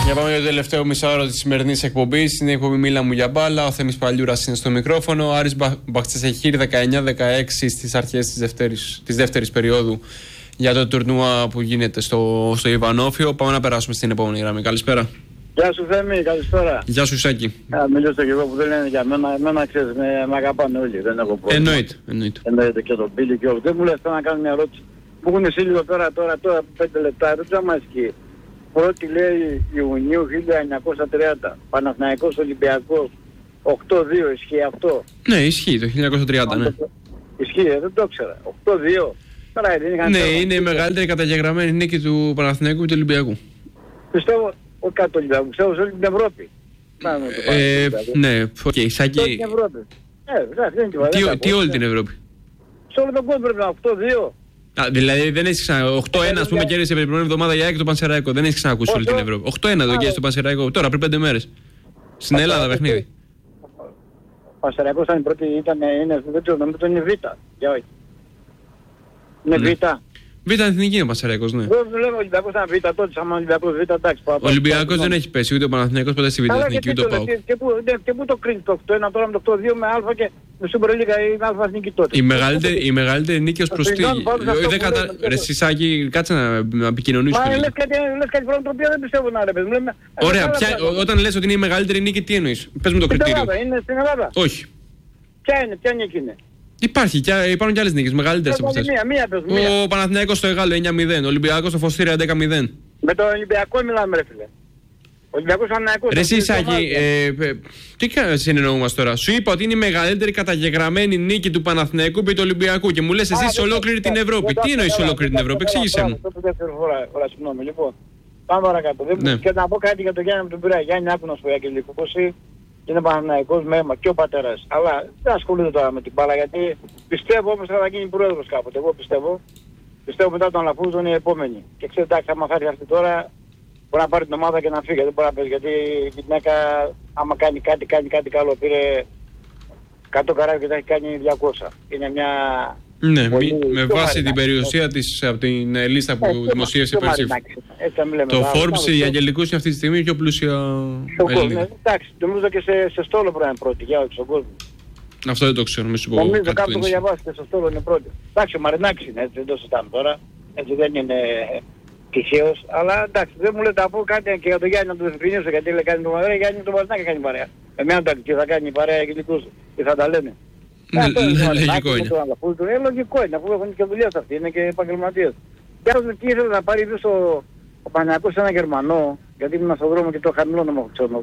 Για πάμε για το τελευταίο μισάωρο της σημερινής εκπομπής. Είναι η εκπομπή Μίλα μου για μπάλα. Ο Θέμης Παλιούρας είναι στο μικρόφωνο. Ο Άρης Μπαχτσεσεχήρ 19-16 στις αρχές της δεύτερης περίοδου για το τουρνουά που γίνεται στο Ιβανόφιο. Πάμε να περάσουμε στην επόμενη γραμμή. Καλησπέρα. Γεια σου Θέμη, καλησπέρα. Γεια σου Σάκη. Μιλήσω και εγώ που δεν λένε για μένα. Εμένα ξέρεις, με αγαπάνε όλοι. Δεν έχω πρόβλημα. Εννοείται και τον Πίλη και όχι. Δεν μου λες να κάνω μια ερώτηση. Μου έχουν εσύ λίγο τώρα 5 λεπτά. Δεν ξέρω αν ισχύει. Πρώτη λέει Ιουνίου 1930. Παναθηναϊκός Ολυμπιακός 8-2. Ισχύει αυτό? Ναι, ισχύει το 1930. Ναι. Ισχύει, δεν το ήξερα. 8-2. Ναι, είναι η μεγαλύτερη καταγεγραμμένη νίκη του Παναθηναϊκού και του Ολυμπιακού. Πιστεύω, όχι κάτω του Ολυμπιακού, πιστεύω σε όλη την Ευρώπη. Ναι, οκ, Σάκη. Όλη την Ευρώπη. Τι όλη την Ευρώπη? Σε όλο τον κόσμο πρέπει να 8-2. Δηλαδή δεν έχει ξανά. 8-1 α πούμε κέρδισε την προηγούμενη εβδομάδα για ΑΕΚ το Πανσεραϊκό. Δεν έχει ξανακούσει όλη την Ευρώπη. 8-1 το κέρδισε το Πανσεραϊκό. Τώρα πριν 5 μέρες. Στην Ελλάδα παιχνίδι. Ο Πανσεραϊκός ήταν η πρώτη, δεν ξέρω, νομίζω ότι είναι Β. Για όχι. Είναι Β. Β' εθνική ο Πανσεραϊκός, ναι. Δεν λέμε Ολυμπιακός ήταν Β' τότε, σαν Ολυμπιακός Β' εντάξει. Ο Ολυμπιακός δεν έχει πέσει, ούτε ο Παναθηναϊκός ποτέ στη Β' εθνική, ούτε ο ΠΑΟΚ. Και πού το κρίνει το 8-1 τώρα με το 8-2 με Α και με Super League ή με Α εθνική τότε. Η μεγαλύτερη νίκη ως προς τι. Ρε Σισάκη, κάτσε να επικοινωνήσουμε. Μα λες κάτι πράγμα το οποίο δεν πιστεύω να ρεπες. Ωραία, όταν λες ότι είναι η μεγαλύτερη νίκη, τι εννοείς? Πες μου το κριτήριο. Είναι στην Ελλάδα. Όχι. Ποια νίκη είναι? Υπάρχουν και άλλες νίκες, μεγαλύτερες από αυτές. Ο Παναθηναϊκός στο Εγάλο 9-0, ο Ολυμπιακός στο Φωστήρια 11-0. Με το Ολυμπιακό μιλάμε ρε φίλε. Ολυμπιακός Παναθηναϊκός. Ρε εσύ Σάκη, τι συνεννοούμαστε τώρα? Σου είπα ότι είναι η μεγαλύτερη καταγεγραμμένη νίκη του Παναθηναϊκού επί του Ολυμπιακού και μου λες εσύ σε ολόκληρη την Ευρώπη. Τι εννοείς σε ολόκληρη την Ευρώπη? Εξήγησέ μου. Συγγνώμη, λοιπόν. Πάμε παρακάτω. Και να πω κάτι για τον Γιάννη από τον Πειραιά. Γιάννη, άκου να σου πω για κελικό. Είναι Παναθηναϊκός με αίμα και ο πατέρας. Αλλά δεν ασχολείται τώρα με την μπάλα γιατί πιστεύω όμως θα γίνει πρόεδρος κάποτε. Εγώ πιστεύω μετά τον Αλαφούζο είναι η επόμενη. Και ξέρετε, εντάξει, άμα φάρει αυτή τώρα μπορεί να πάρει την ομάδα και να φύγει. Δεν μπορεί να παίζει γιατί η γυναίκα άμα κάνει κάτι καλό. Πήρε 100 καράβια και τα έχει κάνει 200. Είναι μια... Ναι, με βάση την περιουσία της από την λίστα που δημοσίευσε πέρσι. Το Forbes οι αγγελικούς είναι αυτή τη στιγμή πιο πλούσια Έλληνα. Εντάξει, νομίζω και σε στόλο πρέπει να είναι πρώτη, για όχι στον κόσμο. Αυτό δεν το ξέρω, μη σου πω. Νομίζω κάπου το διαβάσει και στο στόλο είναι πρώτη. Εντάξει, ο Μαρινάκης είναι έτσι, δεν το συζητάμε τώρα. Έτσι δεν είναι τυχαίος. Αλλά εντάξει, δεν μου λέτε να πω κάτι και για τον Γιάννη να το διευκρινίσω γιατί λέει κάνει το Μαρινάκη, Γιάννη τον Μαρινάκη κάνει παρέα. Εμένα εντάξει, θα κάνει παρέα αγγελικούς και θα τα λένε. Λογικό είναι. Λογικό είναι, αφού έχουν και δουλειές αυτοί, είναι και επαγγελματίες. Και άλλος τι ήθελε να πάρει πίσω ο Παναθηναϊκός σε ένα Γερμανό, γιατί ήμουν στον δρόμο και το χαμηλό νομοξένος.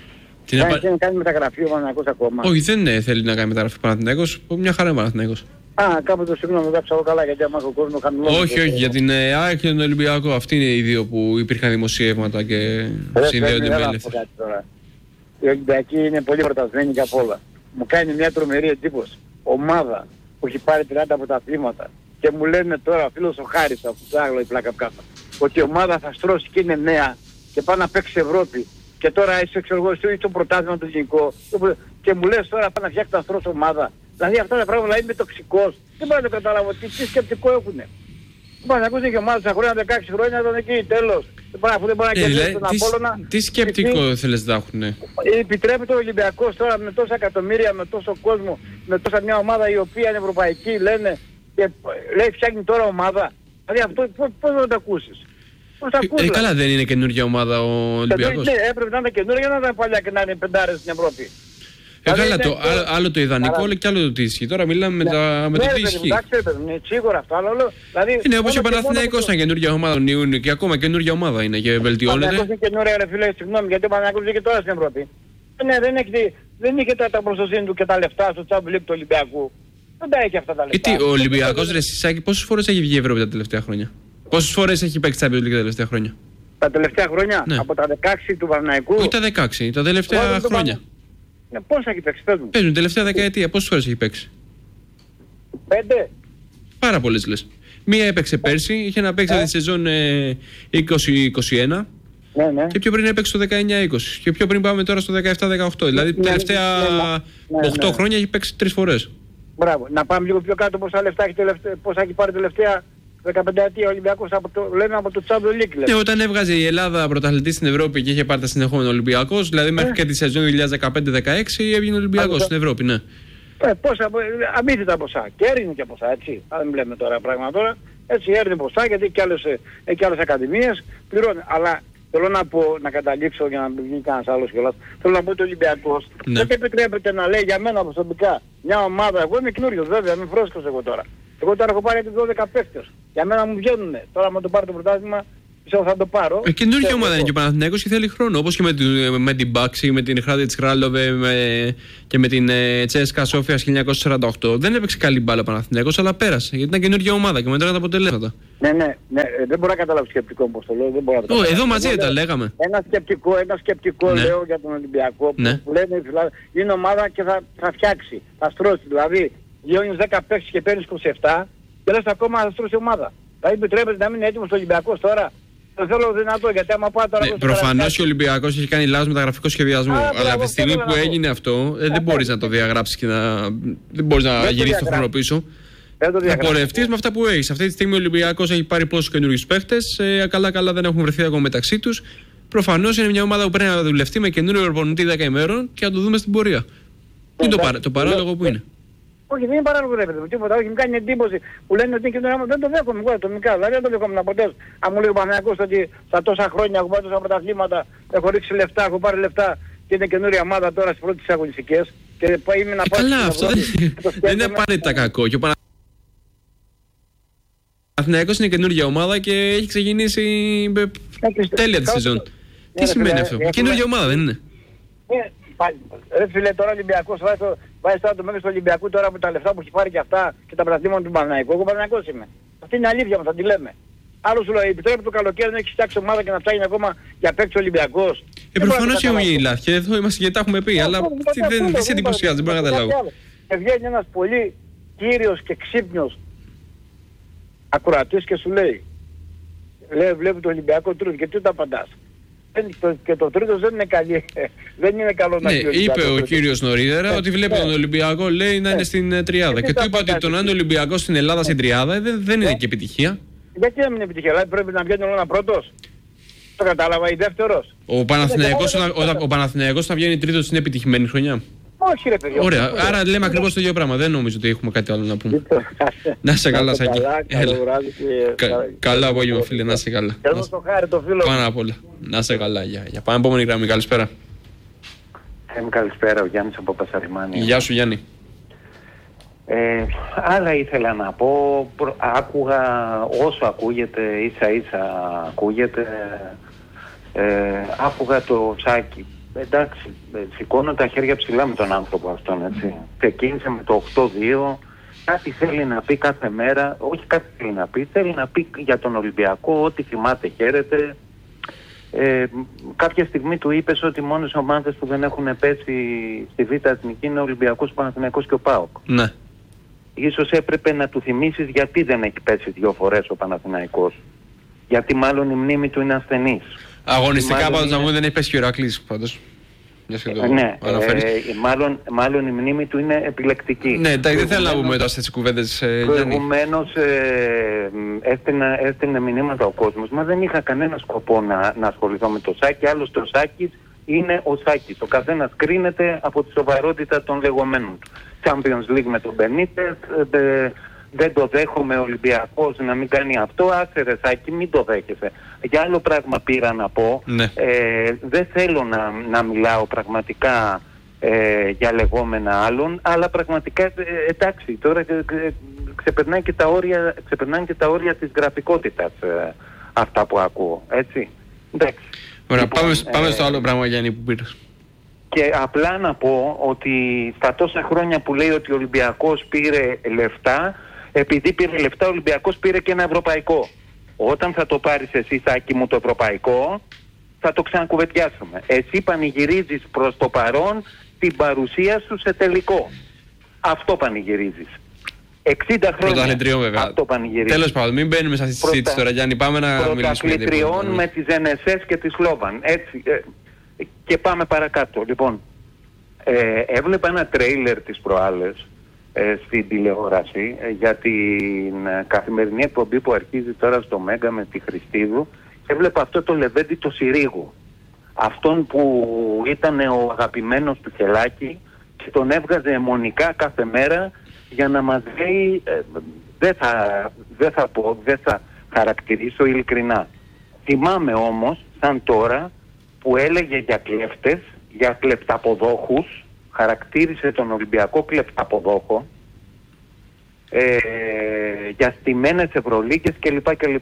Δεν κάνει μεταγραφή ο Παναθηναϊκός ακόμα. Όχι, δεν θέλει να κάνει μεταγραφή ο Παναθηναϊκός, μια χαρά είναι ο Παναθηναϊκός. Κάποτε συγγνώμη, δεν ξέρω καλά γιατί άμα έχω κόσμο χαμηλό. Όχι, για την ΑΕΚ και τον Ολυμπιακό. Αυτοί είναι οι δύο που υπήρχαν δημοσιεύματα και συνδέονται με ελεύθερα. Οι Ολυμπιακοί είναι πολύ προτασμένοι και απ' όλα. Μου κάνει μια τρομερή εντύπωση. Ομάδα που έχει πάρει 30 πρωταθλήματα και μου λένε τώρα ο φίλος ο Χάρης από το Άγλο η πλάκα κάτω ότι η ομάδα θα στρώσει και είναι νέα και πάει να παίξει Ευρώπη και τώρα είσαι εξεργός το πρωτάθλημα του γενικό και μου λες τώρα πάει να φτιάξει να στρώσει ομάδα. Δηλαδή αυτά τα πράγματα είναι τοξικός. Δεν μπορώ να το καταλάβω τι σκεπτικό έχουνε. Πάμε να ακούσει και ομάδα στα χρόνια 16 χρόνια ήταν εκεί τέλος. Αφού δεν μπορεί να κερδίσει τον Απόλλωνα. Τι σκεπτικό θέλεις να έχουνε? Επιτρέπεται ο Ολυμπιακός τώρα με τόσα εκατομμύρια, με τόσο κόσμο, με τόσα μια ομάδα η οποία είναι ευρωπαϊκή, λένε, και λέει φτιάχνει τώρα ομάδα. Δηλαδή αυτό πώς να το ακούσεις? Καλά δεν είναι καινούργια ομάδα ο Ολυμπιακός. Ναι, έπρεπε να είναι καινούργια, να είναι παλιά και να είναι πεντάρες στην Ευρώπη. Καλά, άλλο το ιδανικό και άλλο το τι ισχύει. Τώρα μιλάμε με το τι ισχύει. Ναι, σίγουρα αυτό. Είναι όπως ο Παναθηναϊκός ήταν καινούργια ομάδα τον Ιούνιο και ακόμα καινούργια ομάδα είναι και βελτιώνεται. Ο Παναθηναϊκός είναι καινούργια ρε φίλε, συγγνώμη, γιατί ο Παναθηναϊκός βγήκε τώρα στην Ευρώπη. Ναι, δεν είχε τα προσωσύνη του και τα λεφτά στο Champions League του Ολυμπιακού. Δεν τα έχει αυτά τα λεφτά. Ο Ολυμπιακός ρε Σισάκη πόσες φορές έχει βγει η Ευρώπη τα τελευταία χρόνια? Πόσες φορές έχει παίξει Champions League τα τελευταία χρόνια? Τα τελευταία χρόνια, από τα 16 του Παναθηναϊκού. Όχι τα 16, τα τελευταία χρόνια. Πώς έχει παίξει, πες μου. Παίζουν τελευταία δεκαετία, πόσες φορές έχει παίξει? 5. Πάρα πολλές λες. Μία έπαιξε πέρσι, είχε να παίξει τη σεζόν 20-21. Ναι. Και πιο πριν έπαιξε το 19-20. Και πιο πριν πάμε τώρα στο 17-18. Δηλαδή τα τελευταία 8 χρόνια έχει παίξει 3 φορές. Μπράβο. Να πάμε λίγο πιο κάτω πόσα λεφτά έχει, πόσα έχει πάρει τελευταία 15 ετία ο Ολυμπιακός λένε από το Champions League. Ναι, όταν έβγαζε η Ελλάδα πρωταθλητή στην Ευρώπη και είχε πάρει τα συνεχόμενα Ολυμπιακός, δηλαδή μέχρι και τη σεζόν 2015-16 έβγαινε Ολυμπιακός στην Ευρώπη, ναι. Πόσα, αμύθιτα ποσά. Και έρινε και ποσά, έτσι. Αν δεν βλέπουμε τώρα πράγματα τώρα. Έτσι έρινε ποσά γιατί και άλλες ακαδημίες πληρώνει. Αλλά θέλω να πω, να καταλήξω για να βγει κανένας άλλος κιόλας. Θέλω να πω ότι ο Ολυμπιακός δεν επιτρέπεται να λέει για μένα προσωπικά μια ομάδα. Εγώ είμαι καινούριος βέβαια, μην φρόσκος εγώ τώρα. Εγώ τώρα έχω πάρει 12 παίκτες. Για μένα μου βγαίνουνε. Τώρα με το πάρω το πρωτάθλημα, πιστεύω θα το πάρω. Καινούργια ομάδα είναι και ο Παναθηναϊκός και θέλει χρόνο. Όπως και με την Μπάξη, με την Χράδη της Κράλοβε και με την Τσέσκα Σόφιας 1948. Δεν έπαιξε καλή μπάλα ο Παναθηναϊκός, αλλά πέρασε. Γιατί ήταν καινούργια ομάδα και μετράνε τα αποτελέσματα. Ναι, δεν μπορώ να καταλάβω σκεπτικό όπως το λέω. Δεν μπορώ να το εδώ μαζί τα λέγαμε. Ένα σκεπτικό ναι. Λέω για τον Ολυμπιακό ναι. Που λένε δηλαδή, είναι ομάδα και θα φτιάξει, θα στρώσει. Δηλαδή, διώνεις 10 παίκτες και παίρνεις 27 και λες ακόμα θα στρώσει ομάδα. Δηλαδή επιτρέπεται να μην είναι έτοιμος ο Ολυμπιακός τώρα. Το θέλω δυνατό γιατί άμα πάω τώρα... Ναι, προφανώς και ο Ολυμπιακός έχει κάνει λάθος μεταγραφικό σχεδιασμό. Αλλά από τη στιγμή που έγινε αυτό δεν μπορείς να το διαγράψεις και δεν μπορείς να γυρίσεις το χρόνο πίσω. Θα πορευτείς με αυτά που έχεις. Αυτή τη στιγμή ο Ολυμπιακός έχει πάρει πόσους καινούριους παίχτες. Καλά δεν έχουν βρεθεί ακόμα μεταξύ τους. Προφανώς είναι μια ομάδα που πρέπει να δουλευτεί με καινούριο προπονητή 10 ημέρων και να το δούμε στην πορεία. Πού είναι το παράλογο που είναι. Όχι, δεν είναι παράλογο ρε παιδί μου, τίποτα. Όχι, μου κάνει εντύπωση που λένε ότι είναι καινούριο. Δεν το δέχομαι εγώ ατομικά. Δηλαδή δεν το δέχομαι ποτέ. Αν μου λέει ο Παναθηναϊκός ότι στα τόσα χρόνια έχω πάρει τόσα πρωταθλήματα, έχω ρίξει λεφτά, έχω πάρει λεφτά και είναι καινούρια ομάδα τώρα στις πρώτες αγωνιστικές. Και είμαι να πάω. Καλά, αυτό δεν είναι απαραίτητα κακό. Και ο Παναθηναϊκός είναι καινούργια ομάδα και έχει ξεκινήσει τέλεια τη σεζόν. Τι σημαίνει αυτό? Καινούργια ομάδα δεν είναι? Ρε φίλε, τώρα ο Ολυμπιακός βάζει τώρα το μέγεθος του Ολυμπιακού τώρα με τα λεφτά που έχει πάρει και αυτά και τα πρωταθλήματα του Παναθηναϊκού. Εγώ Παναθηναϊκός είμαι. Αυτή είναι η αλήθεια μας, θα τη λέμε. Άλλο σου λέει, επιτρέπει το καλοκαίρι να έχει φτιάξει ομάδα και να ψάχνει ακόμα για παίξει ο Ολυμπιακός. Προφανώς έχουν γίνει λάθη και εδώ είμαστε και τα έχουμε πει, αλλά δεν σε εντυπωσιάζει, δεν μπορώ να καταλάβω. Και βγαίνει ένας πολύ κύριος και ξύπνιος ακροατής και σου λέει, βλέπει το Ολυμπιακό τρίτο και τι τα απαντάς? Και το τρίτος δεν είναι καλή. Δεν είναι καλό να πει. Ναι, είπε ο κύριος νωρίτερα ότι βλέπει τον Ολυμπιακό, λέει, να είναι στην τριάδα. Και του είπα ότι το να είναι Ολυμπιακός στην Ελλάδα στην τριάδα δεν είναι και επιτυχία. Γιατί δεν είναι επιτυχία? Δηλαδή πρέπει να βγαίνει ένα πρώτος. Το κατάλαβα, ή δεύτερος. Ο Παναθηναϊκός θα βγαίνει τρίτος στην επιτυχημένη χρονιά. Όχι ρε παιδιά. Ωραία, άρα λέμε ακριβώς το ίδιο πράγμα. Δεν νομίζω ότι έχουμε κάτι άλλο να πούμε. Να είσαι καλά, Σάκη. Καλά απόγευμα, φίλε, να είσαι καλά. Πάνω απ' όλα. Να είσαι καλά. Για πάμε επόμενη γραμμή. Καλησπέρα. Καλησπέρα, ο Γιάννης από Πασαρημάνια. Γεια σου, Γιάννη. Άλλα ήθελα να πω. Άκουγα όσο ακούγεται, ίσα ακούγεται. Άκουγα το Σάκη. Εντάξει, σηκώνω τα χέρια ψηλά με τον άνθρωπο αυτόν, έτσι. Ξεκίνησε με το 8-2, κάτι θέλει να πει κάθε μέρα, όχι κάτι θέλει να πει για τον Ολυμπιακό, ό,τι θυμάται χαίρεται. Κάποια στιγμή του είπες ότι μόνες ομάδες που δεν έχουν πέσει στη Β' Εθνική είναι ο Ολυμπιακός, ο Παναθηναϊκός και ο ΠΑΟΚ. Ναι. Ίσως έπρεπε να του θυμίσεις γιατί δεν έχει πέσει 2 φορές ο Παναθηναϊκός. Γιατί μάλλον η μνήμη του είναι ασθενής. Αγωνιστικά πάντως να μου δεν έχει πέσει και ο Ηρακλής πάντως. Ναι, μάλλον η μνήμη του είναι επιλεκτική. Ναι, δεν θέλω να πούμε τώρα στις κουβέντες. Προηγουμένως έστειλε μηνύματα ο κόσμος, μα δεν είχα κανένα σκοπό να ασχοληθώ με το Σάκη, άλλωστε ο Σάκης είναι ο Σάκης. Ο καθένας κρίνεται από τη σοβαρότητα των λεγόμενων του. Champions League με τον Μπενίτες, δεν το δέχομαι ο Ολυμπιακός να μην κάνει αυτό, άσε ρε Σάκη, μην το δέχεσαι. Για άλλο πράγμα πήρα να πω, ναι. Δεν θέλω να μιλάω πραγματικά για λεγόμενα άλλων, αλλά πραγματικά εντάξει, τώρα ξεπερνάνε και τα όρια της γραφικότητας αυτά που ακούω, έτσι. Εντάξει. Ωραία, λοιπόν, πάμε στο άλλο πράγμα, Γιάννη, που πήρες. Και απλά να πω ότι στα τόσα χρόνια που λέει ότι ο Ολυμπιακός πήρε λεφτά, επειδή πήρε λεφτά ο Ολυμπιακός πήρε και ένα ευρωπαϊκό. Όταν θα το πάρεις εσύ, Σάκη μου, το ευρωπαϊκό, θα το ξανακουβεντιάσουμε. Εσύ πανηγυρίζεις προς το παρόν την παρουσία σου σε τελικό. Αυτό πανηγυρίζεις. 60 χρόνια αυτό πανηγυρίζεις. Τέλος πάντων, μην μπαίνουμε σε αυτή τη συζήτηση τώρα, Γιάννη. Πάμε να μιλήσουμε. Πρωταθλητριών με τις NSS και τις Σλόβαν. Έτσι. Και πάμε παρακάτω. Λοιπόν, έβλεπα ένα τρέιλερ τις προάλλες στην τηλεόραση για την καθημερινή εκπομπή που αρχίζει τώρα στο Μέγκα με τη Χριστίδου και έβλεπα αυτό το Λεβέντη το Συρίγου. Αυτόν που ήταν ο αγαπημένος του Χελάκη και τον έβγαζε αιμονικά κάθε μέρα για να μας λέει, δεν θα χαρακτηρίσω ειλικρινά. Θυμάμαι όμως σαν τώρα που έλεγε για κλέφτες, για κλεπταποδόχους, χαρακτήρισε τον Ολυμπιακό κλεπταποδόχο, για στημένες Ευρωλίγκες κλπ.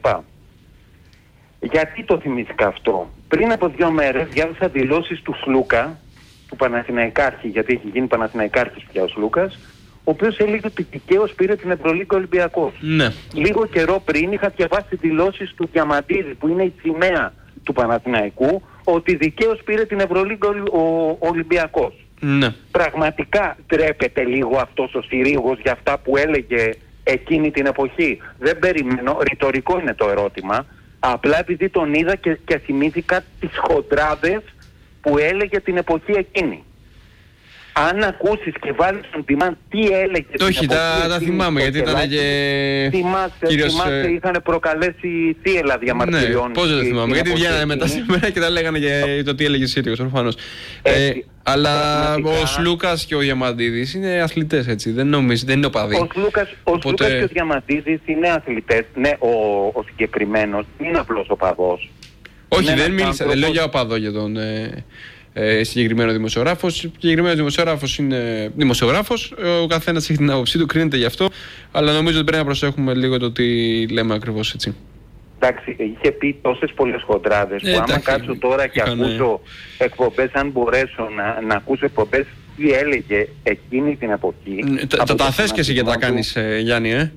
Γιατί το θυμήθηκα αυτό? Πριν από 2 μέρες διάβασα δηλώσεις του Σλούκα, του Παναθηναϊκάρχη, γιατί έχει γίνει Παναθηναϊκάρχης πια ο Σλούκας, ο οποίος έλεγε ότι δικαίως πήρε την Ευρωλίγκα Ολυμπιακός. Ναι. Λίγο καιρό πριν είχα διαβάσει δηλώσεις του Διαμαντίδη, που είναι η σημαία του Παναθηναϊκού, ότι δικαίως πήρε την Ευρωλίγκα ο Ολυμπιακός. Ναι. Πραγματικά τρέπεται λίγο αυτός ο Συρίγος για αυτά που έλεγε εκείνη την εποχή? Δεν περιμένω, ρητορικό είναι το ερώτημα, απλά επειδή τον είδα και θυμήθηκα τις χοντράδες που έλεγε την εποχή εκείνη. Αν ακούσεις και βάλεις στον demand τι έλεγε την εποχή εκείνη... Όχι, τα θυμάμαι, γιατί ήταν και... Θυμάσαι, είχαν προκαλέσει θύελα διαμαρτυριών. Ναι, πώς δεν θυμάμαι, γιατί βγαίνανε μετά σήμερα και τα λέγανε για το τι έλεγε Σύριος, προφανώς. Αλλά ο Σλούκας και ο Διαμαντίδης είναι αθλητές, έτσι, δεν είναι οπαδοί. Ο Σλούκας και ο Διαμαντίδης είναι αθλητές. Ναι, ο συγκεκριμένος είναι απλός οπαδός. Όχι, δεν λέω για οπαδό για τον συγκεκριμένο δημοσιογράφο. Ο συγκεκριμένος δημοσιογράφος είναι δημοσιογράφος. Ο καθένας έχει την άποψή του, κρίνεται γι' αυτό. Αλλά νομίζω ότι πρέπει να προσέχουμε λίγο το τι λέμε ακριβώς, έτσι. Εντάξει, είχε πει τόσες πολλές χοντράδες που άμα κάτσω τώρα και ακούσω εκπομπές, αν μπορέσω να ακούσω εκπομπές τι έλεγε εκείνη την εποχή. Τα θες και εσύ και τα κάνεις, Γιάννη,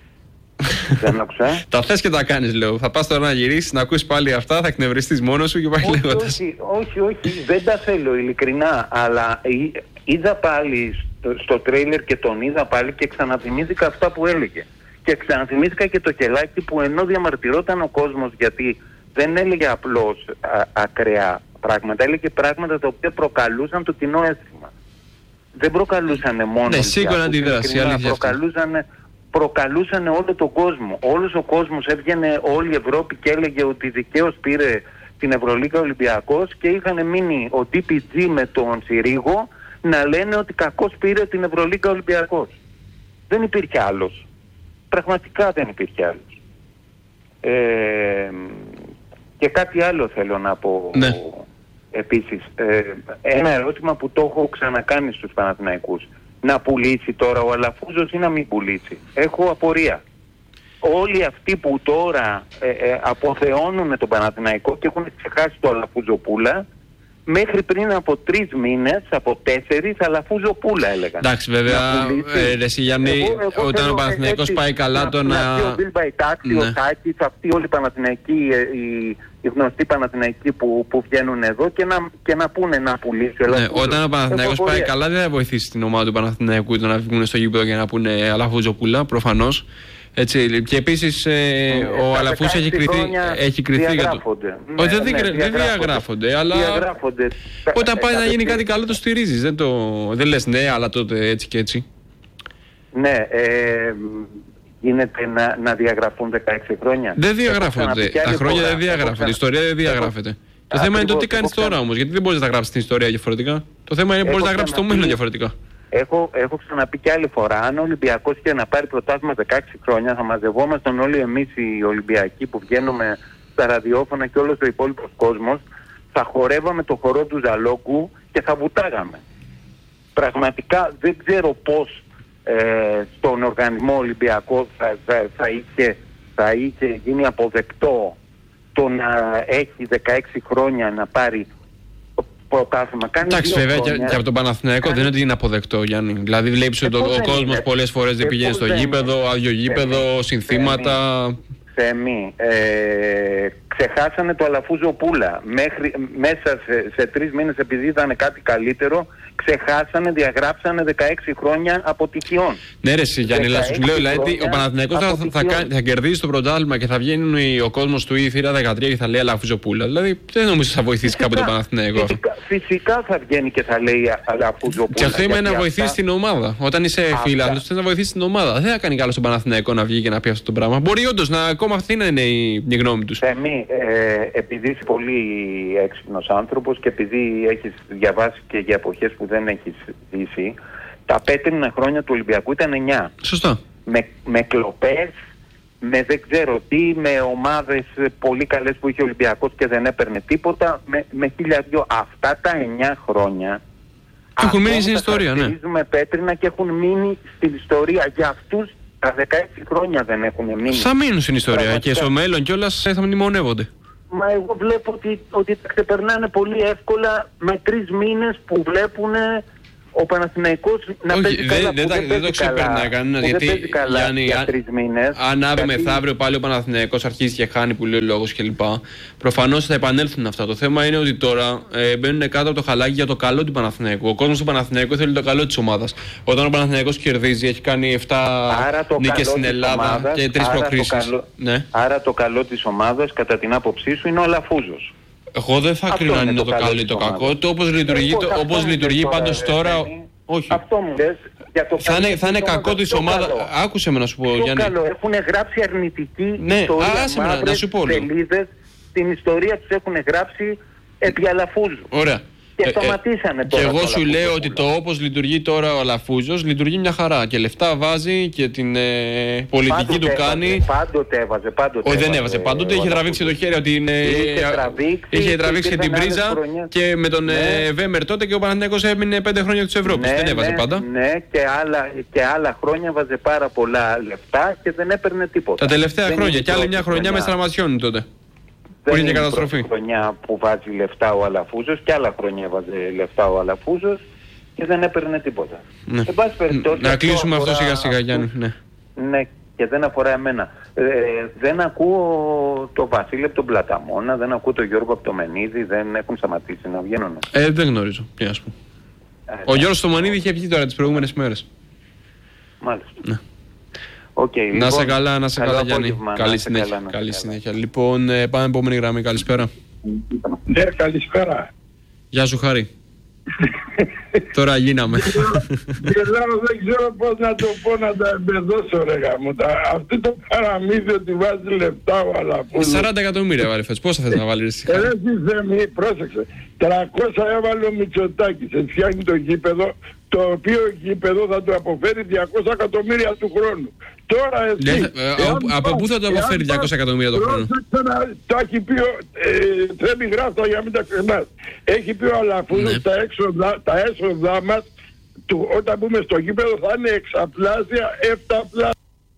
Δεν άκουσα. Τα θες και τα κάνεις, λέω. Θα πας τώρα να γυρίσεις, να ακούσεις πάλι αυτά, θα εκνευριστείς μόνος σου και πάει λέγοντας. Όχι, δεν τα θέλω ειλικρινά, αλλά είδα πάλι στο τρέιλερ και τον είδα πάλι και ξαναθυμήθηκα αυτά που έλεγε. Και ξαναθυμήθηκα και το Χελάκι που ενώ διαμαρτυρόταν ο κόσμος, γιατί δεν έλεγε απλώς ακραία πράγματα, έλεγε πράγματα τα οποία προκαλούσαν το κοινό αίσθημα. Δεν προκαλούσαν μόνο... Ναι, σίγουρα αντιδράση, προκαλούσαν όλο τον κόσμο. Όλος ο κόσμος έβγαινε, όλη η Ευρώπη και έλεγε ότι δικαίως πήρε την Ευρωλίγκα Ολυμπιακός και είχαν μείνει ο DPG με τον Συρίγο να λένε ότι κακώς πήρε την Ευρωλίγκα Ολυμπιακός. Δεν υπήρχε άλλος. Πραγματικά δεν υπήρχε άλλος. Και κάτι άλλο θέλω να πω. Ναι. Επίσης, ένα ερώτημα που το έχω ξανακάνει στους Παναθηναϊκούς. Να πουλήσει τώρα ο Αλαφούζος ή να μην πουλήσει? Έχω απορία. Όλοι αυτοί που τώρα αποθεώνουν τον Παναθηναϊκό και έχουν ξεχάσει το Αλαφούζο-Πούλα, μέχρι πριν από 3 μήνες, από 4, Αλαφούζο-Πούλα έλεγαν. Εντάξει, βέβαια, εσύ Γιάννη, όταν ο Παναθηναϊκός πάει καλά το να... Ο Μπιλμπαϊτάκη, ο Τάκης, αυτοί όλοι οι Παναθηναϊκοί, οι γνωστοί Παναθηναϊκοί που βγαίνουν εδώ και να πούνε να πουλήσει. Ναι, όταν ο Παναθηναϊκός πάει καλά δεν θα βοηθήσει την ομάδα του Παναθηναϊκού να βγουν στο γήπεδο και να πούνε Αλαφούζο-Πούλα, προφανώς. Έτσι, και επίσης ο Αλαφούς έχει κριθεί για το... Όχι, δεν διαγράφονται, αλλά όταν πάει να γίνει κάτι καλό το στηρίζεις. Δεν λες ναι, αλλά τότε έτσι και έτσι. Ναι, γίνεται να διαγραφούν 16 χρόνια. Δεν διαγράφονται. Τα χρόνια δεν διαγράφονται. Η ιστορία δεν διαγράφεται. Το θέμα είναι το τι κάνεις τώρα όμως, γιατί δεν μπορείς να γράψεις την ιστορία διαφορετικά. Το θέμα είναι μπορείς να γράψεις το μέλλον διαφορετικά. Έχω ξαναπεί και άλλη φορά, αν ο Ολυμπιακός είχε να πάρει πρωτάθλημα 16 χρόνια, θα μαζευόμασταν όλοι εμείς οι Ολυμπιακοί που βγαίνουμε στα ραδιόφωνα και όλος ο υπόλοιπος κόσμος, θα χορεύαμε το χορό του Ζαλόκου και θα βουτάγαμε. Πραγματικά δεν ξέρω πώς στον οργανισμό Ολυμπιακό θα είχε γίνει αποδεκτό το να έχει 16 χρόνια να πάρει πρωτάθλημα. Εντάξει, βέβαια και από τον Παναθηναϊκό δεν είναι ότι είναι αποδεκτό, Γιάννη. Δηλαδή βλέπεις ότι ο κόσμος πολλές φορές δεν πηγαίνει στο γήπεδο, άδειο γήπεδο, συνθήματα. Θέμη, Ξεχάσανε το Αλαφούζο Πούλα. Μέσα σε 3 μήνες, επειδή ήταν κάτι καλύτερο, ξεχάσανε, διαγράψανε 16 χρόνια αποτυχιών. Ναι, ρε Γιάννη, αλλά σου λέω, δηλαδή, ο Παναθηναϊκός θα κερδίσει το πρωτάθλημα και θα βγαίνει ο κόσμος του ή η θύρα 13 και θα λέει Αλαφούζο Πούλα. Δηλαδή, δεν νομίζω θα βοηθήσει κάποτε τον Παναθηναϊκό. Φυσικά θα βγαίνει και θα λέει Αλαφούζο Πούλα. Και αυτό είναι να βοηθήσει την ομάδα. Όταν είσαι φίλαθλος, θες να βοηθήσει την ομάδα. Δεν θα κάνει καλό στον Παναθηναϊκό να βγει και να πει αυτό το πράγμα. Μπορεί όντως να ακόμα αυτή να είναι η γνώμη τους. Επειδή είσαι πολύ έξυπνος άνθρωπος και επειδή έχεις διαβάσει και για εποχές που δεν έχεις ζήσει, τα πέτρινα χρόνια του Ολυμπιακού ήταν 9. Σωστά. Με κλοπές, με δεν ξέρω τι, με ομάδες πολύ καλές που είχε ο Ολυμπιακός και δεν έπαιρνε τίποτα, με 1002. Αυτά τα 9 χρόνια έχουν μείνει στην ιστορία, ναι. Με πέτρινα και έχουν μείνει στην ιστορία. Για αυτούς τα 16 χρόνια δεν έχουν μείνει. Θα μείνουν στην ιστορία και στο μέλλον κιόλας θα μνημονεύονται. Μα εγώ βλέπω ότι τα ξεπερνάνε πολύ εύκολα με 3 μήνες που βλέπουν ο Παναθηναϊκός να παίζει καλά. Δεν το ξεπερνάει κανένας, γιατί Γιάννη, αν αύριο μεθαύριο πάλι ο Παναθηναϊκός αρχίζει και χάνει που λέει ο λόγος κλπ. Προφανώς θα επανέλθουν αυτά. Το θέμα είναι ότι τώρα μπαίνουν κάτω από το χαλάκι για το καλό του Παναθηναϊκού. Ο κόσμος του Παναθηναϊκού θέλει το καλό της ομάδας. Όταν ο Παναθηναϊκός κερδίζει, έχει κάνει 7 νίκες στην Ελλάδα και 3 προκρίσεις. Άρα το καλό της ομάδας, κατά την άποψή σου, είναι ο Αλαφούζος. Εγώ δεν θα κρίνω αν είναι το καλό ή το κακό. Το όπως λειτουργεί πάντως τώρα. Όχι. Αυτό μου λες. Θα είναι κακό της ομάδας. Άκουσε με να σου πω, Γιάννη. Έχουν γράψει αρνητική ιστορία. Να σου πω. Σελίδες στην ιστορία τους έχουν γράψει επί Αλαφούζου. Ωραία. Και σταματήσανε τώρα. Και εγώ σου λέω ότι το όπως λειτουργεί τώρα ο Αλαφούζος λειτουργεί μια χαρά. Και λεφτά βάζει και την πολιτική του κάνει. Πάντοτε έβαζε. Όχι, δεν έβαζε. Πάντοτε είχε τραβήξει το χέρι ότι είχε τραβήξει και την πρίζα. Και με τον Βέμερ τότε και ο Παναθηναϊκός έμεινε 5 χρόνια της Ευρώπης. Δεν έβαζε πάντα. Ναι, και άλλα χρόνια βάζε πάρα πολλά λεφτά και δεν έπαιρνε τίποτα. Τα τελευταία χρόνια. Και άλλη μια χρονιά με στραματιώνει τότε. Δεν είναι η πρώτη χρονιά που βάζει λεφτά ο Αλαφούζος και άλλα χρόνια έβαζε λεφτά ο Αλαφούζος και δεν έπαιρνε τίποτα. Ναι. Να κλείσουμε αυτό σιγά σιγά, Γιάννη. Ναι, και δεν αφορά εμένα. Δεν ακούω το Βασίλη από τον Πλαταμόνα, δεν ακούω τον Γιώργο από το Μενίδη, δεν έχουν σταματήσει να βγαίνουν. Δεν γνωρίζω, τι να σου πω. Ο Γιώργος στο Μενίδη είχε βγει τώρα τις προηγούμενες μέρες. Μάλιστα. Ναι. Okay, να σε καλά, Γιάννη. Καλή συνέχεια. Λοιπόν, πάμε επόμενη γραμμή. Καλησπέρα. Ναι, καλησπέρα. Γεια σου, Χάρη. Τώρα γίναμε. Γελάω, δεν ξέρω πώς να το πω, να τα εμπεδώσω, ρε γάμο. Αυτό το παραμύθι ότι βάζει λεφτά ο Αλαφούζος. 40 εκατομμύρια βάλει φέτος. Πόσα θες να βάλεις? Πρόσεξε. 300 έβαλε ο Μητσοτάκης. Φτιάχνει το γήπεδο, το οποίο γήπεδο θα του αποφέρει 200 εκατομμύρια του χρόνου. Τώρα εσύ... από πού θα το αποφέρει 200 εκατομμύρια του χρόνου? Το έχει πει, θέλει γράφτα για να μην τα ξεχνάς. Έχει πει ο Αλαφούζος, τα έσοδά μας, όταν μπούμε στο γήπεδο, θα είναι εξαπλάσια, εφταπλάσια.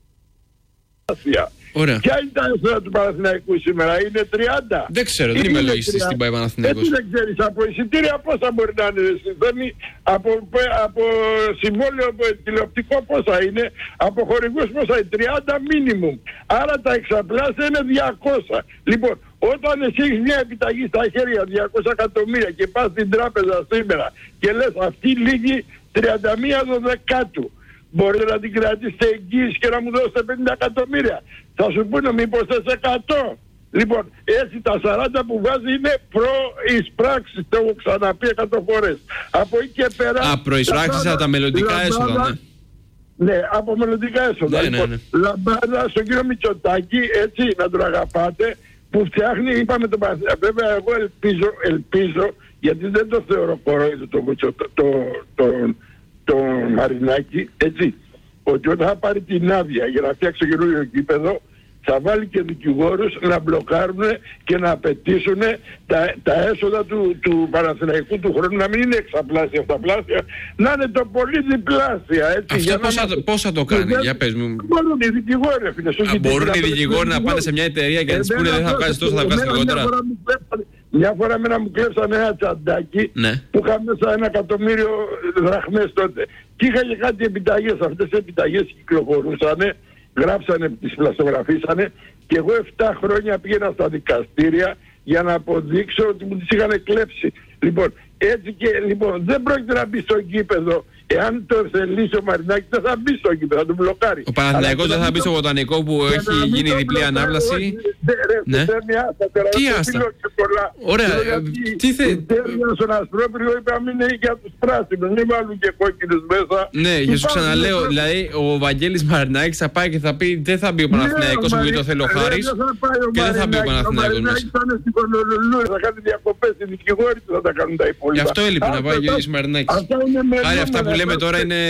Ωραία. Ποια είναι τα έσοδα του Παναθηναϊκού σήμερα, είναι 30. Δεν ξέρω, δεν είμαι λογιστής στην ΠΑΕ Παναθηναϊκός. Έτσι δεν ξέρεις, από εισιτήρια πόσα μπορεί να είναι, από συμβόλαιο τηλεοπτικό πόσα είναι, από χορηγούς πόσα είναι, 30 μίνιμουμ. Άρα τα εξαπλάσια είναι 200. Λοιπόν, όταν εσύ έχεις μια επιταγή στα χέρια 200 εκατομμύρια και πας στην τράπεζα σήμερα και λες αυτή λύγει 31 Δεκάτου, μπορείτε να την κρατήσετε εγγύηση και να μου δώσετε 50 εκατομμύρια. Θα σου πούνε μήπως θες 100. Λοιπόν, έτσι τα 40 που βάζει είναι προεισπράξεις, το έχω ξαναπεί 100 φορές. Από εκεί και πέρα... προεισπράξεις από τα μελλοντικά έσοδα, ναι. Ναι, από μελλοντικά έσοδα. Ναι, λοιπόν, ναι. Λαμπάδα στον κύριο Μητσοτάκη, έτσι να τον αγαπάτε, που φτιάχνει, είπαμε τον Παναθηναϊκό. Βέβαια, εγώ ελπίζω, γιατί δεν το θεωρώ κορόιδο το Μαρινάκη, έτσι, ότι όταν θα πάρει την άδεια για να φτιάξει το καινούριο γήπεδο, θα βάλει και δικηγόρους να μπλοκάρουν και να απαιτήσουν τα έσοδα του Παναθηναϊκού του χρόνου να μην είναι εξαπλάσια, αυταπλάσια, να είναι το πολύ διπλάσια. Έτσι, αυτό πώς θα το κάνει, για πες μου. Μπορούν οι δικηγόροι, μπορούν οι δικηγόροι να πάνε σε μια εταιρεία και να τους πούνε δεν θα βγάζεις τόσο, θα βγάζεις λιγότερα. Μια φορά εμένα μου κλέψανε ένα τσαντάκι, ναι, που είχα μέσα 1.000.000 δραχμές τότε. Και είχα και κάτι επιταγές, αυτές οι επιταγές κυκλοφορούσανε, γράψανε, τις πλαστογραφίσανε Και εγώ 7 χρόνια πήγαινα στα δικαστήρια για να αποδείξω ότι μου τις είχαν κλέψει. Λοιπόν, έτσι και λοιπόν δεν πρόκειται να μπει στο γήπεδο. Εάν το θελήσει ο Μαρινάκης δεν θα μπει στο γήπεδο, θα τον μπλοκάρει. Ο Παναθηναϊκός δεν θα μπει στο Βοτανικό που έχει γίνει διπλή ανάβλαση. Ναι. Τι άστα. Ωραία. Τι θέλει. Στον Ασπρόπυργο είπε να μην είναι για τους πράσινους, μην βάλουν και κόκκινους μέσα. Ναι, και σου ξαναλέω, δηλαδή ο Βαγγέλης Μαρινάκης θα πάει και θα πει δεν θα μπει ο Παναθηναϊκός που το θέλει ο Χάρης και δεν θα μπει ο Παναθηναϊκός μέσα. Θα κάνει διακοπές, οι δικηγόροι θα τα κάνουν τα υπόλοιπα. Γι' αυτό έλειπε να πάει ο Γελής Μαρινάκης. Άρα αυτά που λέμε τώρα είναι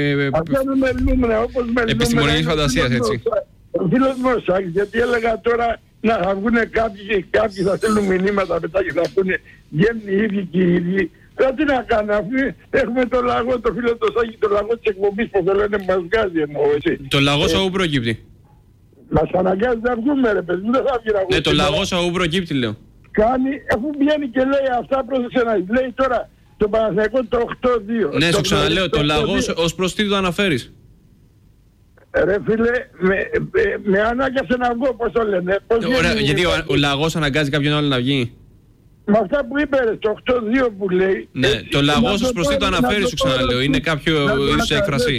επιστημονικής φαντασίας, έτσι. Ο φίλος μου ο Σάκης, γιατί έλεγα τώρα να θα βγουν κάποιοι θα στέλνουν μηνύματα μετά και θα πούνε βγαίνουν οι ίδιοι και οι ίδιοι. Τι να κάνω, αφού έχουμε το λαγό, το φίλο του Σάκη, το λαγό της εκπομπής που θέλουν να μας βγάζει εννοώ, έτσι. Το λαγός από πού προκύπτει? Μας αναγκάζει να βγούμε ρε παιδί, δεν θα βγει να βγούμε. Ναι, το λαγός από πού προκύπτει λέω. Κάνει, αφού βγαίνει και λέει αυτά, πρόσεξε να λέει τώρα το Παναθηναϊκό το 8-2. Ναι, σου ξαναλέω, το λαγός ως προς τι το αναφέρεις? Ρε φίλε, με ανάγκασε να βγω, πώς το λένε. Ωραία, γιατί ο λαγός αναγκάζει κάποιον άλλο να βγει? Με αυτά που είπε ρε, το 8-2 που λέει. Ναι, το λαγός ως προς τι το αναφέρεις, σου ξαναλέω, είναι κάποιο είδους έκφραση?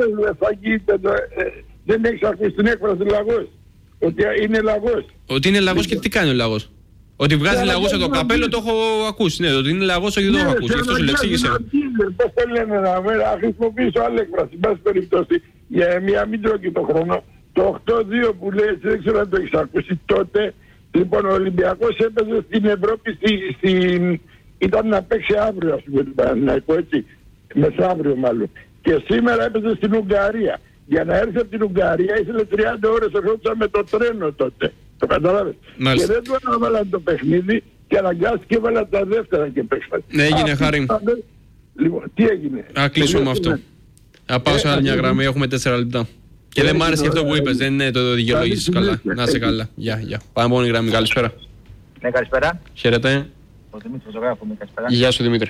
Δεν έχεις ακούσει την έκφραση λαγός? Ότι είναι λαγός. Ότι είναι λαγός και τι κάνει ο λαγός? Ότι βγάζει λαγός από το καπέλο το έχω ακούσει. Ναι, ότι είναι λαγός όχι δεν το έχω ακούσει. Αυτό σου το εξήγησε. Πώς το λένε να χρησιμοποιήσω άλλη έκφραση. Μπας περιπτώσει, για μια μην τρώει και το χρόνο. Το 8-2 που λέει, δεν ξέρω αν το έχεις ακούσει τότε. Λοιπόν, ο Ολυμπιακός έπαιζε στην Ευρώπη, ήταν να παίξει αύριο, ας πούμε, την Παναθηναϊκό, έτσι. Μεσαύριο μάλλον. Και σήμερα έπαιζε στην Ουγγαρία. Για να έρθει από την Ουγγαρία ήθελε 30 ώρες, ερχόντουσαν με το τρένο τότε. Το καταλάβες. Και δεν του αναβάλαν το παιχνίδι και αναγκάστηκε και έβαλαν τα δεύτερα και παίξαν. Ναι, έγινε Χάρη. Λοιπόν, τι έγινε? Α, κλείσω με αυτό. Να πάω σε άλλη μια γραμμή, έχουμε 4 λεπτά. Και δεν μ' άρεσε αυτό που είπες, δεν είναι το δικαιολογήσεις καλά. Να είσαι καλά. Γεια. Πάμε επόμενη γραμμή, καλησπέρα. Ναι, καλησπέρα. Χαίρετε. Ο Δημήτρης Ζωγράφου, καλησπέρα. Γεια σου Δημήτρη.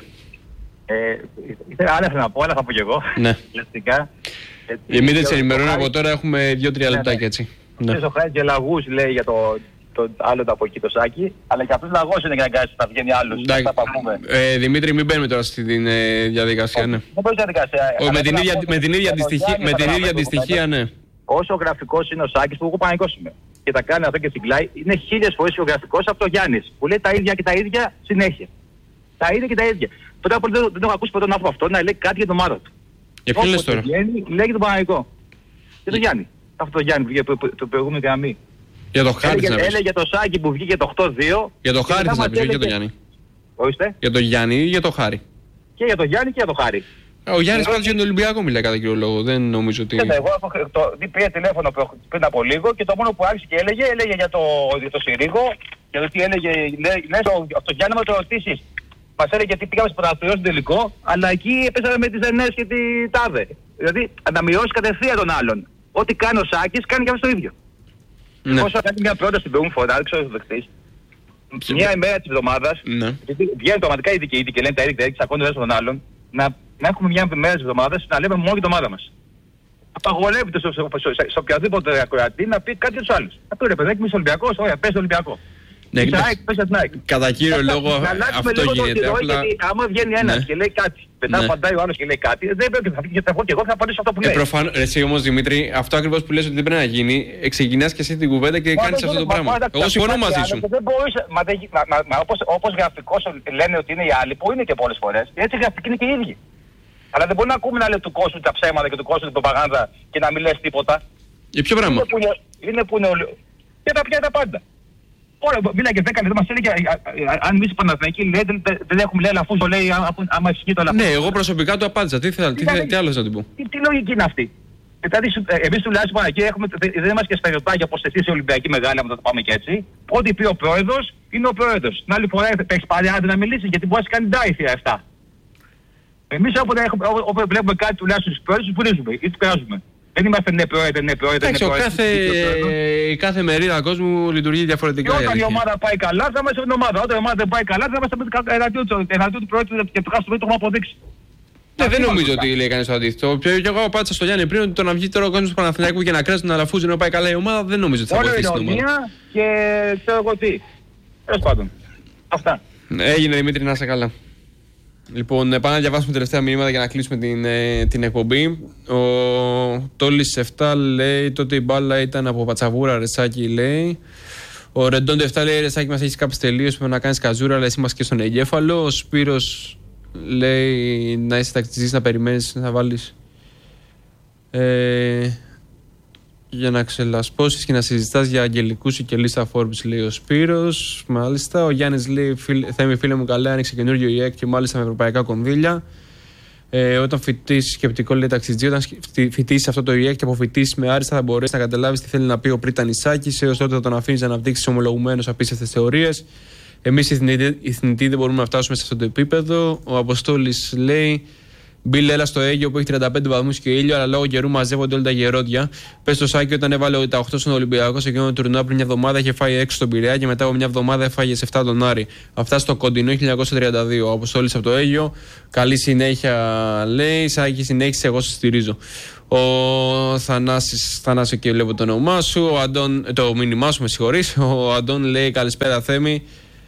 Άλλα να πω, άλλα θα πω κι εγώ. Ναι. Δημήτρη, σε ενημερώνω από τώρα, έχουμε 2-3 λεπτάκια έτσι. Ο Χάρης και λαγούς λέει για το άλλο από εκεί το Σάκη, αλλά και αυτός λαγός είναι για να κάνεις να βγαίνει άλλος. Δημήτρη, μην μπαίνουμε τώρα στην διαδικασία, ναι. Δεν μπορεί διαδικασία. Με την ίδια αντιστοιχεία, ναι. Όσο γραφικός είναι ο Σάκης, που εγώ πανικός είμαι, και τα κάνει αυτό και συγκλάει, είναι 1000 φορές πιο γραφικός από το Γιάννης, που λέει τα ίδια και τα ίδια συνέχεια. Τα ίδια και τα ίδια. Πρώτα απ' όλα δεν έχω ακούσει ποτέ τον άνθρωπο αυτό να λέει κάτι για την ομάδα του. Για ποιο λες τώρα? Λέει για τον Παναγικό. Για τον Γιάννη. Αυτό το Γιάννη που βγήκε το προηγούμενη γραμμή. Για το Χάρη να πεις. Έλεγε για το Σάκη που βγήκε το 8-2. Για το Χάρη να πεις, όχι για τον Γιάννη. Ορίστε. Για τον Γιάννη ή για το Χάρη? Και για τον Γιάννη και για το Χάρη. Ο Γιάννης πάντως για τον Ολυμπιακό μιλάει κατά κύριο λόγο. Δεν νομίζω ότι... Εγώ πήρα τηλέφωνο πριν από λίγο και το μόνο που άρχισε και έλεγε για το Συρίγο. Για το τι έλεγε, λες το Γιάννη να το ρωτήσεις. Μας έλεγε τι πήγαμε στο πρωταθλητικό στην τελικό, αλλά εκεί έπαιζαμε με τις Ενές και τη Τάδε. Δηλαδή να μειώσει κατευθείαν τον άλλον. Ό,τι κάνει ο Σάκης κάνει και αυτό το ίδιο. Ναι. Όσο κάνει μια πρόταση την προηγούμενη φορά, δεν ξέρω αν το δεχτείς. Μια ημέρα της εβδομάδας, ναι. Βγαίνουν πραγματικά οι δικαιοί και λένε τα ίδια και τσακώνουν τον άλλον, να έχουμε μια ημέρα της εβδομάδας να λέμε μόνο για την ομάδα μας. Απαγορεύεται σε οποιαδήποτε ακροατή να πει κάτι για τους άλλους. Να πει ρε παιδάκι, είμαι Ολυμπιακός, ωραία, πες Ολυμπιακό. Ναι, κατά κύριο λόγο αυτό γίνεται. Γιατί άμα βγαίνει ένας και λέει κάτι, μετά απαντάει ο άλλος και λέει κάτι, δεν πρέπει να φύγει και εγώ θα απαντήσω αυτό που λέει. Προφανώς, εσύ όμως Δημήτρη, αυτό ακριβώς που λες ότι δεν πρέπει να γίνει, ξεκινάς και εσύ την κουβέντα και κάνεις αυτό το πράγμα. Εγώ συμφωνώ μαζί σου. Όπως γραφικώς λένε ότι είναι οι άλλοι, που είναι και πολλές φορές, έτσι γραφικοί είναι και οι ίδιοι. Αλλά δεν μπορεί να ακούμε να λέει του κόσμου τα ψέματα και του κόσμου την προπαγάνδα και να μην λες τίποτα. Για ποιο πράγμα? Είναι που είναι όλοι. Και τα πια τα πάντα. Ωραία, μίλα και 10 λεπτά μας έλεγε, αν εμείς οι Παναθηναϊκοί δεν έχουμε λέει αφού το λέει, άμα ισχύει το λαφούς. Ναι, εγώ προσωπικά το απάντησα. Τι άλλο θα την πω? Τι λογική είναι αυτή? Δηλαδή, εμείς τουλάχιστον Παναθηναϊκοί δεν είμαστε και στερεοτάκια όπως εσείς οι Ολυμπιακοί μεγάλοι, άμα το πάμε και έτσι. Ό,τι πει ο πρόεδρος, είναι ο πρόεδρος. Την άλλη φορά έχεις πάρει άδεια να μιλήσει, γιατί μπορεί να κάνει ντάιθια αυτά. Εμείς όποτε βλέπουμε κάτι τουλάχιστον στους πρόεδρους, τους βρίζουμε ή τους περάζουμε. Δεν είμαστε ναι πρόεδρε. Κάθε μερίδα κόσμου λειτουργεί διαφορετικά. Και όταν η ομάδα πάει καλά, θα είμαστε στην ομάδα. Όταν η ομάδα δεν πάει καλά, θα είμαστε εναντίον του πρόεδρου και του χάσουμε, το έχουμε αποδείξει. Δεν νομίζω ότι λέει κανείς το αντίθετο. Και εγώ απάντησα στο Γιάννη πριν ότι το να βγει τώρα ο κόσμος του Παναθηναϊκού και να κράζει τον Αλαφούζη να πάει καλά η ομάδα, δεν νομίζω ότι θα βοηθήσει την ομάδα. Και ξέρω εγώ τι. Τέλος πάντων. Αυτά. Έγινε Δημήτρη, να είσαι καλά. Λοιπόν, πάμε να διαβάσουμε τελευταία μηνύματα για να κλείσουμε την εκπομπή. Ο Τόλης 7 λέει τότε η μπάλα ήταν από Πατσαβούρα, Ρεσάκη λέει. Ο Ρεντόντε 7 λέει Ρεσάκη μας έχεις κάποιες τελείως πρέπει να κάνεις καζούρα, αλλά εσύ μας και στον εγκέφαλο. Ο Σπύρος λέει να είσαι τακτιστής, να περιμένεις να βάλεις για να ξελασπώσεις και να συζητάς για αγγελικούς ή και λίστα Forbes, λέει ο Σπύρος. Μάλιστα. Ο Γιάννης λέει Θέμη φίλε μου καλά, άνοιξε καινούριο ΙΕΚ και μάλιστα με ευρωπαϊκά κονδύλια. Όταν φοιτήσεις σκεπτικό, λέει ταξιτζή, όταν φοιτήσεις αυτό το ΙΕΚ και αποφοιτήσεις με άριστα θα μπορέσεις να καταλάβεις τι θέλει να πει ο Πρίταν Ισάκης. Έως τότε θα τον αφήνεις να αναπτύξεις ομολογουμένως απίστευτες θεωρίες. Εμείς οι θνητοί δεν μπορούμε να φτάσουμε σε αυτό το επίπεδο. Ο Αποστόλης λέει Μπίλ, έλα στο Αίγιο που έχει 35 βαθμούς και ήλιο, αλλά λόγω καιρού μαζεύονται όλα τα γερόντια. Πες στο Σάκη όταν έβαλε τα 8 στον Ολυμπιακό σε εκείνο το τουρνουά πριν μια εβδομάδα είχε φάει 6 στον Πειραιά και μετά από μια εβδομάδα έφαγε σε 7 τον Άρη. Αυτά στο κοντινό 1932. Ο Αποστόλης από το Αίγιο. Καλή συνέχεια λέει. Σάκη, συνέχισε, εγώ σε στηρίζω. Ο Θανάση και βλέπω το όνομά σου. Το μήνυμά σου, με συγχωρείς. Ο Αντών λέει καλησπέρα Θέμη.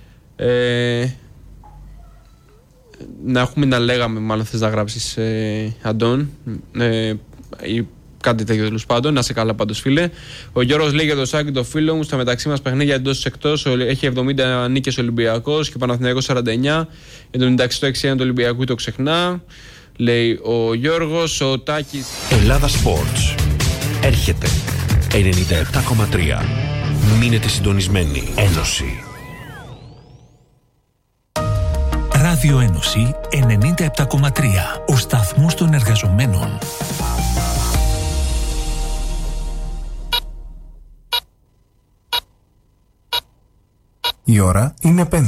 Να έχουμε να λέγαμε, μάλλον θες να γράψεις Αντών ή κάτι τέτοιο τέλος πάντων. Να σε καλά πάντως φίλε. Ο Γιώργος λέει για το Σάκη το φίλο μου στα μεταξύ μας παιχνίδια εντός εκτός έχει 70 νίκες Ολυμπιακός και Παναθηναϊκός 49. Εν τω μεταξύ το 6-1 του Ολυμπιακού το ξεχνά, λέει ο Γιώργος. Ο Τάκης Ελλάδα Sports έρχεται 97,3. Μείνετε συντονισμένοι. Ένωση Ράδιο Ένωση 97,3. Ο σταθμός των εργαζομένων. Η ώρα είναι 5.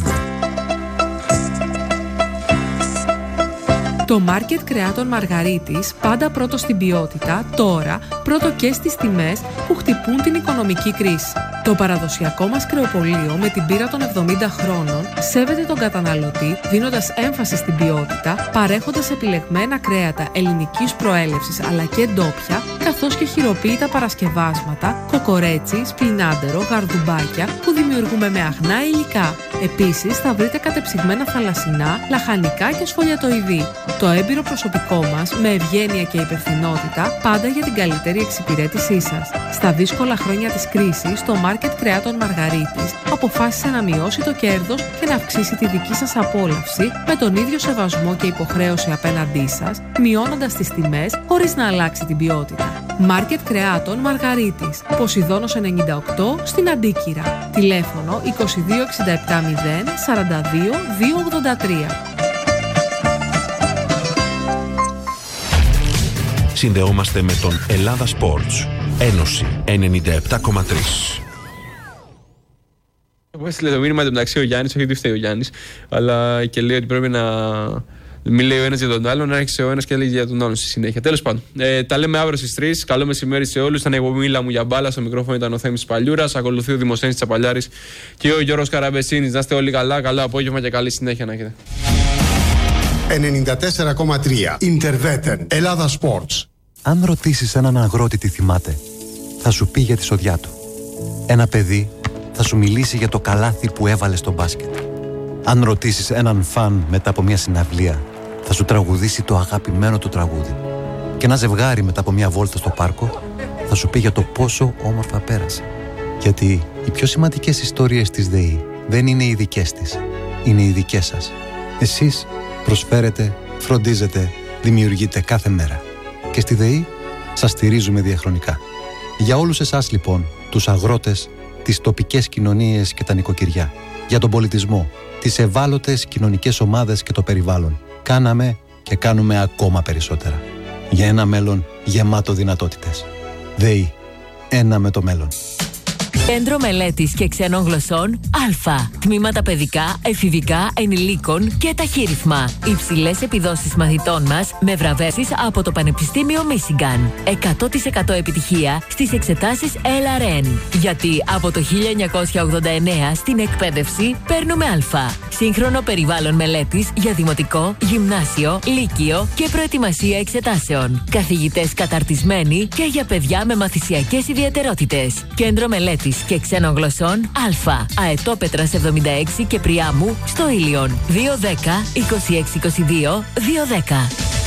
Το μάρκετ κρεάτων Μαργαρίτης, πάντα πρώτο στην ποιότητα, τώρα πρώτο και στις τιμές που χτυπούν την οικονομική κρίση. Το παραδοσιακό μας κρεοπωλείο με την πείρα των 70 χρόνων σέβεται τον καταναλωτή δίνοντας έμφαση στην ποιότητα, παρέχοντας επιλεγμένα κρέατα ελληνικής προέλευσης αλλά και ντόπια, καθώς και χειροποίητα παρασκευάσματα, κοκορέτσι, σπινάντερο, γαρδουμπάκια που δημιουργούμε με αγνά υλικά. Επίσης θα βρείτε κατεψυγμένα θαλασσινά, λαχανικά και σφολιατοειδή. Το έμπειρο προσωπικό μας, με ευγένεια και υπευθυνότητα, πάντα για την καλύτερη εξυπηρέτησή σας. Στα δύσκολα χρόνια της κρίσης, το μάρκετ κρεάτων Μαργαρίτης αποφάσισε να μειώσει το κέρδος και να αυξήσει τη δική σας απόλαυση με τον ίδιο σεβασμό και υποχρέωση απέναντί σας, μειώνοντας τις τιμές χωρίς να αλλάξει την ποιότητα. Μάρκετ κρεάτων Μαργαρίτης, Ποσειδώνος 98 στην Αντίκυρα. Τηλέφωνο 2267 0 42 283. Συνδεόμαστε με τον Ελλάδα Sports. Ένωση 97,3. Μου έστειλε το μήνυμα εντωμεταξύ ο Γιάννης, όχι ότι φταίει ο Γιάννης, αλλά και λέει ότι πρέπει να μην λέει ο ένας για τον άλλον, να άρχισε ο ένας και λέει για τον άλλον στη συνέχεια. Τέλος πάντων, τα λέμε αύριο στις 3. Καλό μεσημέρι σε όλους. Ήταν εγώ Μίλα μου για μπάλα. Στο μικρόφωνο ήταν ο Θέμης Παλιούρας. Ακολουθεί ο Δημοσθένης Τσαπαλιάρης και ο Γιώργος Καραμπεσίνης. Να είστε όλοι καλά. Καλό απόγευμα και καλή συνέχεια να έχετε. 94,3 Ιντερβέτεν Ελλάδα Sports. Αν ρωτήσεις έναν αγρότη τι θυμάται, θα σου πει για τη σοδιά του. Ένα παιδί θα σου μιλήσει για το καλάθι που έβαλε στο μπάσκετ. Αν ρωτήσεις έναν φαν μετά από μια συναυλία, θα σου τραγουδήσει το αγαπημένο του τραγούδι. Και ένα ζευγάρι μετά από μια βόλτα στο πάρκο θα σου πει για το πόσο όμορφα πέρασε. Γιατί οι πιο σημαντικές ιστορίες της ΔΕΗ δεν είναι οι δικές της, είναι οι δικές σας. Εσείς προσφέρετε, φροντίζετε, δημιουργείτε κάθε μέρα. Και στη ΔΕΗ σας στηρίζουμε διαχρονικά. Για όλους εσάς λοιπόν, τους αγρότες, τις τοπικές κοινωνίες και τα νοικοκυριά, για τον πολιτισμό, τις ευάλωτες κοινωνικές ομάδες και το περιβάλλον, κάναμε και κάνουμε ακόμα περισσότερα. Για ένα μέλλον γεμάτο δυνατότητες. ΔΕΗ. Ένα με το μέλλον. Κέντρο Μελέτης και Ξένων Γλωσσών Α. Τμήματα παιδικά, εφηβικά, ενηλίκων και ταχύρυθμα. Υψηλές επιδόσεις μαθητών μας με βραβεύσεις από το Πανεπιστήμιο Μίσιγκαν. 100% επιτυχία στις εξετάσεις LRN. Γιατί από το 1989 στην εκπαίδευση παίρνουμε Α. Σύγχρονο περιβάλλον μελέτης για δημοτικό, γυμνάσιο, λύκειο και προετοιμασία εξετάσεων. Καθηγητές καταρτισμένοι και για παιδιά με μαθησιακές ιδιαιτερότητες. Κέντρο Μελέτης και Ξένων Γλωσσών Α. Αετόπετρας 76 και Πριάμου στο Ήλιον. 210 2622 210.